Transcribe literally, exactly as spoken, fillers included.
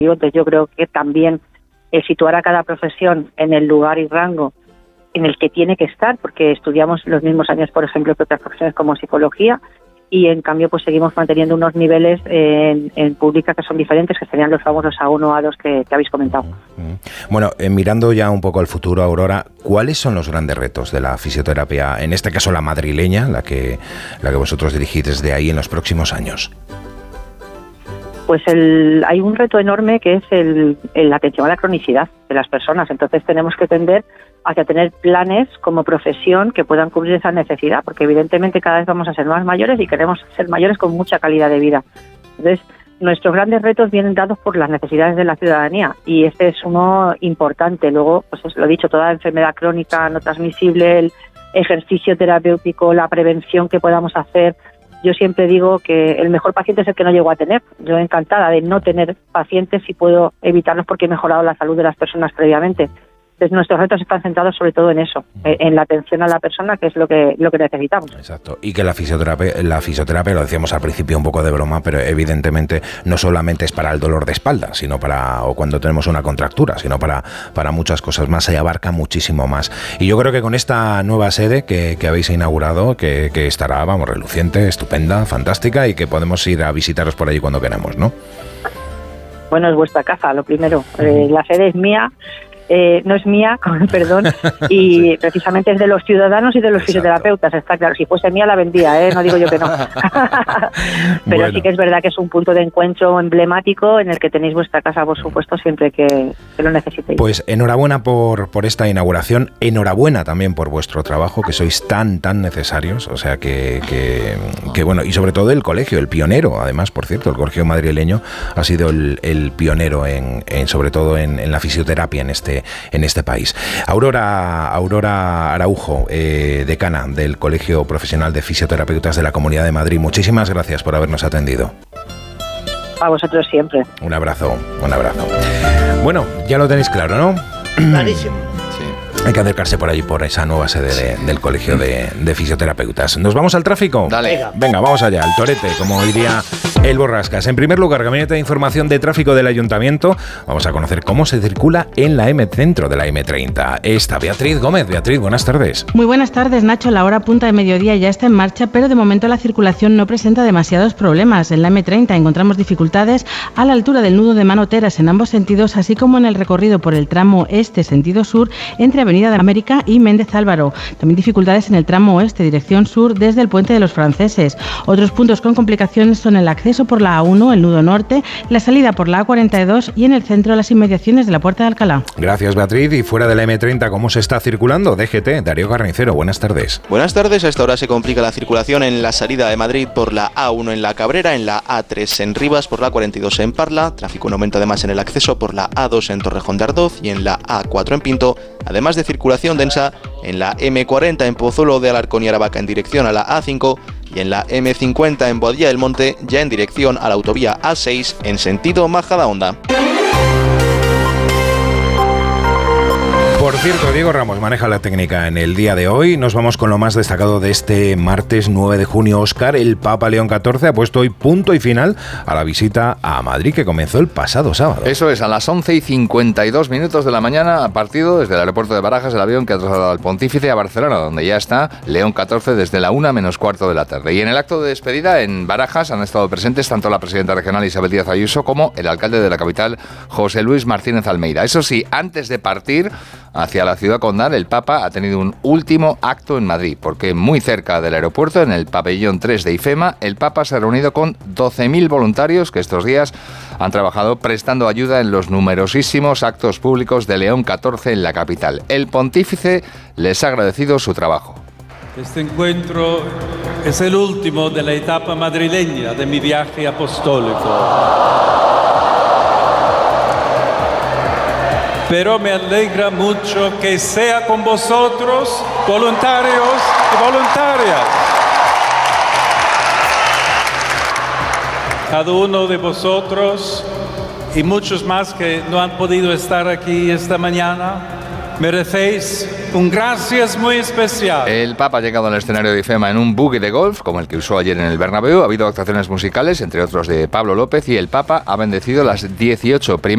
Entonces yo creo que también el situar a cada profesión en el lugar y rango en el que tiene que estar, porque estudiamos los mismos años, por ejemplo, que otras profesiones como psicología, y en cambio pues seguimos manteniendo unos niveles en, en pública que son diferentes, que serían los famosos A uno, A dos que, que habéis comentado. Bueno, eh, mirando ya un poco al futuro, Aurora, ¿cuáles son los grandes retos de la fisioterapia, en este caso la madrileña, la que, la que vosotros dirigís desde ahí en los próximos años? Pues el, hay un reto enorme que es el, el, la atención a la cronicidad de las personas. Entonces tenemos que tender hacia tener planes como profesión que puedan cubrir esa necesidad, porque evidentemente cada vez vamos a ser más mayores y queremos ser mayores con mucha calidad de vida. Entonces nuestros grandes retos vienen dados por las necesidades de la ciudadanía y este es uno importante. Luego, pues lo he dicho, toda enfermedad crónica no transmisible, el ejercicio terapéutico, la prevención que podamos hacer. Yo siempre digo que el mejor paciente es el que no llego a tener. Yo encantada de no tener pacientes si puedo evitarlos porque he mejorado la salud de las personas previamente. Entonces nuestros retos están centrados sobre todo en eso, en la atención a la persona, que es lo que lo que necesitamos. Exacto. Y que la fisioterapia, la fisioterapia, lo decíamos al principio un poco de broma, pero evidentemente no solamente es para el dolor de espalda, sino para, o cuando tenemos una contractura, sino para, para muchas cosas más, se abarca muchísimo más. Y yo creo que con esta nueva sede que, que habéis inaugurado, que, que estará, vamos, reluciente, estupenda, fantástica, y que podemos ir a visitaros por allí cuando queramos, ¿no? Bueno, es vuestra casa, lo primero. Eh, la sede es mía. Eh, no es mía, con perdón, y sí. Precisamente es de los ciudadanos y de los Exacto. fisioterapeutas, está claro. Si fuese mía la vendía, ¿eh? No digo yo que no. Pero bueno. Sí que es verdad que es un punto de encuentro emblemático en el que tenéis vuestra casa, por supuesto, siempre que, que lo necesitéis. Pues enhorabuena por, por esta inauguración, enhorabuena también por vuestro trabajo, que sois tan, tan necesarios, o sea que, que, que bueno, y sobre todo el colegio, el pionero, además, por cierto, el colegio madrileño ha sido el, el pionero en, en sobre todo en, en la fisioterapia en este en este país. Aurora, Aurora Araujo, eh, decana del Colegio Profesional de Fisioterapeutas de la Comunidad de Madrid, muchísimas gracias por habernos atendido. A vosotros siempre. Un abrazo, un abrazo. Bueno, ya lo tenéis claro, ¿no? Clarísimo. Hay que acercarse por allí, por esa nueva sede de, del Colegio de, de Fisioterapeutas. ¿Nos vamos al tráfico? Dale. Venga, vamos allá, al torete, como diría el Borrascas. En primer lugar, Gabinete de Información de Tráfico del Ayuntamiento. Vamos a conocer cómo se circula en la M Centro de la M treinta. Está Beatriz Gómez. Beatriz, buenas tardes. Muy buenas tardes, Nacho. La hora punta de mediodía ya está en marcha, pero de momento la circulación no presenta demasiados problemas. En la M treinta encontramos dificultades a la altura del nudo de Manoteras en ambos sentidos, así como en el recorrido por el tramo este sentido sur entre Avenida de América y Méndez Álvaro. También dificultades en el tramo oeste dirección sur desde el Puente de los Franceses. Otros puntos con complicaciones son el acceso por la A uno, el nudo norte, la salida por la A cuarenta y dos y en el centro las inmediaciones de la Puerta de Alcalá. Gracias, Beatriz. Y fuera de la M treinta, ¿cómo se está circulando? D G T, Darío Carnicero, buenas tardes. Buenas tardes. A esta hora se complica la circulación en la salida de Madrid por la A uno en La Cabrera, en la A tres en Rivas, por la cuarenta y dos en Parla. Tráfico en aumento además en el acceso por la A dos en Torrejón de Ardoz y en la A cuatro en Pinto, además de circulación densa en la M cuarenta en Pozuelo de Alarcón y Aravaca en dirección a la A cinco y en la M cincuenta en Boadilla del Monte ya en dirección a la autovía A seis en sentido Majadahonda. Por cierto, Diego Ramos maneja la técnica en el día de hoy. Nos vamos con lo más destacado de este martes nueve de junio. Óscar, el Papa León catorce ha puesto hoy punto y final a la visita a Madrid que comenzó el pasado sábado. Eso es, a las once y cincuenta y dos minutos de la mañana, ha partido desde el aeropuerto de Barajas el avión que ha trasladado al Pontífice a Barcelona, donde ya está León catorce desde la una menos cuarto de la tarde. Y en el acto de despedida en Barajas han estado presentes tanto la presidenta regional Isabel Díaz Ayuso como el alcalde de la capital, José Luis Martínez Almeida. Eso sí, antes de partir hacia la ciudad condal, el Papa ha tenido un último acto en Madrid, porque muy cerca del aeropuerto, en el pabellón tres de IFEMA, el Papa se ha reunido con doce mil voluntarios que estos días han trabajado prestando ayuda en los numerosísimos actos públicos de León catorce en la capital. El pontífice les ha agradecido su trabajo. Este encuentro es el último de la etapa madrileña de mi viaje apostólico. Pero me alegra mucho que sea con vosotros, voluntarios y voluntarias. Cada uno de vosotros y muchos más que no han podido estar aquí esta mañana, merecéis un gracias muy especial. El Papa ha llegado al escenario de IFEMA en un buggy de golf, como el que usó ayer en el Bernabéu. Ha habido actuaciones musicales, entre otros de Pablo López, y el Papa ha bendecido las dieciocho primeras